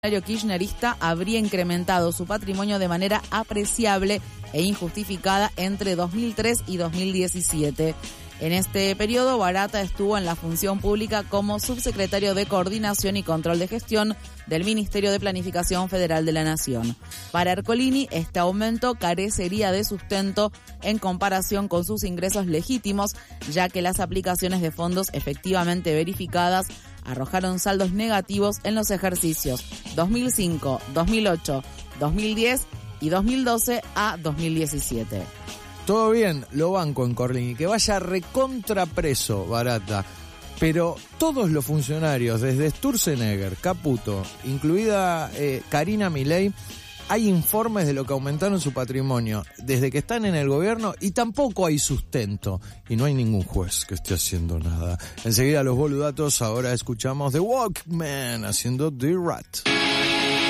kirchnerista habría incrementado su patrimonio de manera apreciable e injustificada entre 2003 y 2017. En este periodo, Barata estuvo en la función pública como subsecretario de Coordinación y Control de Gestión del Ministerio de Planificación Federal de la Nación. Para Ercolini, este aumento carecería de sustento en comparación con sus ingresos legítimos, ya que las aplicaciones de fondos efectivamente verificadas arrojaron saldos negativos en los ejercicios 2005, 2008, 2010 y 2012 a 2017. Todo bien, lo banco en Corlini, que vaya recontrapreso Barata, pero todos los funcionarios, desde Sturzenegger, Caputo, incluida Karina Milei, hay informes de lo que aumentaron su patrimonio desde que están en el gobierno y tampoco hay sustento. Y no hay ningún juez que esté haciendo nada. Enseguida los boludatos, ahora escuchamos The Walkman haciendo The Rat.